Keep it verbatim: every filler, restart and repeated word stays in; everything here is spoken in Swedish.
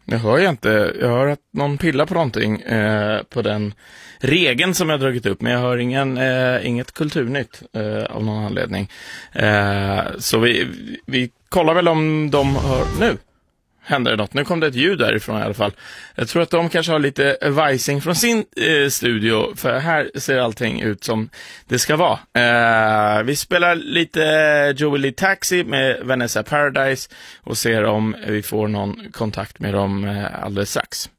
Jag hör ju inte. Jag hör att någon pillar på någonting eh, på den regeln som jag dragit upp. Men jag hör ingen, eh, inget kulturnytt eh, av någon anledning. Eh, så vi, vi kollar väl om de hör... Nu händer det något. Nu kom det ett ljud därifrån i alla fall. Jag tror att de kanske har lite vajsing från sin eh, studio. För här ser allting ut som det ska vara. Eh, vi spelar lite Joey Lee Taxi med Vanessa Paradise. Och ser om vi får någon kontakt med dem eh, alldeles strax.